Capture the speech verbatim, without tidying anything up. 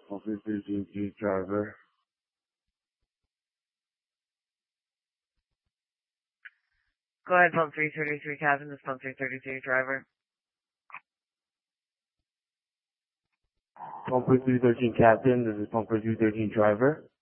Pump three thirteen driver. Go ahead, pump three thirty-three, Captain. This is pump three thirty-three, driver. Pump three thirteen, Captain. This is pump three thirteen, driver.